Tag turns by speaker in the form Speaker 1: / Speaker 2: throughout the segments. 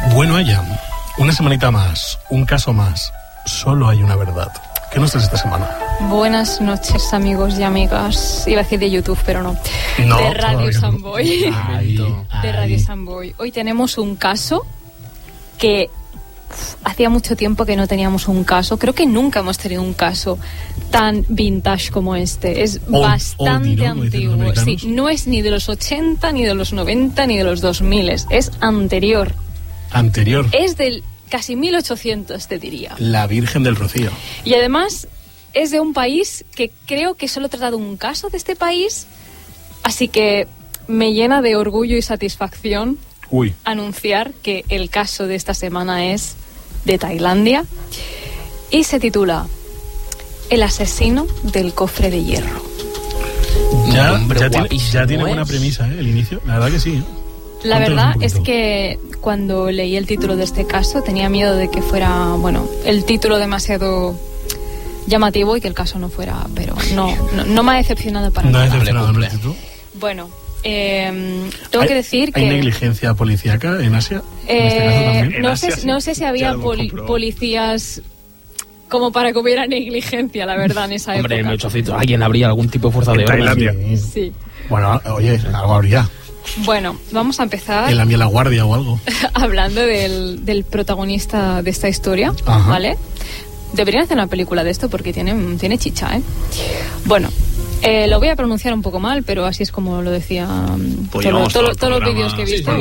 Speaker 1: Bueno, ella, una semanita más, un caso más, solo hay una verdad. ¿Qué nos traes esta semana?
Speaker 2: Buenas noches, amigos y amigas. Iba a decir de YouTube, pero no.
Speaker 1: No,
Speaker 2: de Radio Samboy.
Speaker 1: De
Speaker 2: Radio Samboy. Hoy tenemos un caso que hacía mucho tiempo que no teníamos un caso. Creo que nunca hemos tenido un caso tan vintage como este. Es bastante antiguo. Sí, no es ni de los 80, ni de los 90, ni de los 2000. Es anterior.
Speaker 1: Anterior.
Speaker 2: Es del casi 1800, te diría.
Speaker 1: La Virgen del Rocío.
Speaker 2: Y además es de un país que creo que solo he tratado un caso de este país, así que me llena de orgullo y satisfacción anunciar que el caso de esta semana es de Tailandia y se titula El asesino del cofre de hierro.
Speaker 1: Ya tiene buena premisa, el inicio. La verdad que sí.
Speaker 2: La verdad es que cuando leí el título de este caso tenía miedo de que fuera, el título demasiado llamativo y que el caso no fuera, pero no me ha decepcionado para nada.
Speaker 1: ¿No ha decepcionado el título?
Speaker 2: Bueno, tengo que decir que...
Speaker 1: ¿Hay negligencia policíaca en Asia? En este caso también.
Speaker 2: No sé si había policías como para que hubiera negligencia, la verdad, en esa época.
Speaker 3: Hombre, en 1800 alguien habría algún tipo de fuerza de orden.
Speaker 2: Sí.
Speaker 1: Bueno, oye, algo habría.
Speaker 2: Bueno, vamos a empezar...
Speaker 1: En la guardia o algo.
Speaker 2: Hablando del protagonista de esta historia, ¿vale? Deberían hacer una película de esto porque tiene chicha, ¿eh? Bueno, lo voy a pronunciar un poco mal, pero así es como lo decía todos los vídeos que he visto.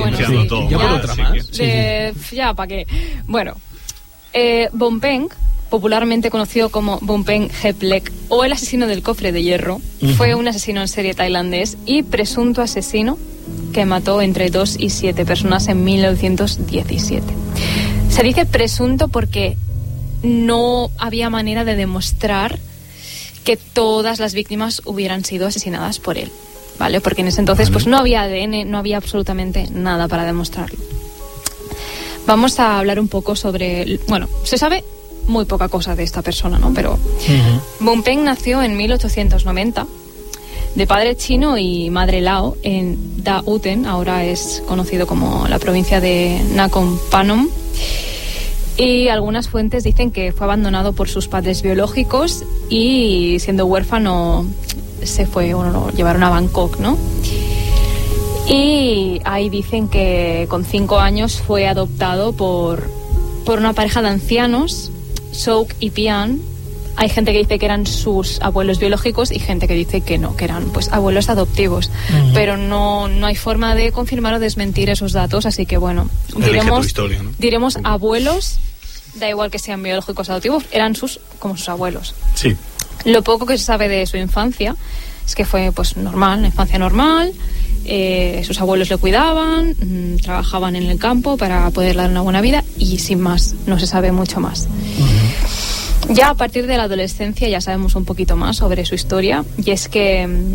Speaker 2: Ya, ¿para qué? Bueno, Bompeng, popularmente conocido como Bompeng Heplek o el asesino del cofre de hierro, fue un asesino en serie tailandés y presunto asesino que mató entre 2 y 7 personas en 1917. Se dice presunto porque no había manera de demostrar que todas las víctimas hubieran sido asesinadas por él, ¿vale? Porque en ese entonces pues no había ADN, no había absolutamente nada para demostrarlo. Vamos a hablar un poco sobre... se sabe muy poca cosa de esta persona, ¿no? Pero Bompeng nació en 1890 de padre chino y madre lao en Da Uten, ahora es conocido como la provincia de Nakhon Phanom, y algunas fuentes dicen que fue abandonado por sus padres biológicos y siendo huérfano se fue, lo llevaron a Bangkok, ¿no? Y ahí dicen que con 5 años fue adoptado por una pareja de ancianos, Souk y Pian. Hay gente que dice que eran sus abuelos biológicos y gente que dice que no, que eran pues abuelos adoptivos. Pero no hay forma de confirmar o desmentir esos datos, así que diremos abuelos, da igual que sean biológicos o adoptivos, eran como sus abuelos.
Speaker 1: Sí.
Speaker 2: Lo poco que se sabe de su infancia es que fue pues normal, una infancia normal. Sus abuelos le cuidaban, trabajaban en el campo para poder dar una buena vida y sin más, no se sabe mucho más. Ya a partir de la adolescencia ya sabemos un poquito más sobre su historia, y es que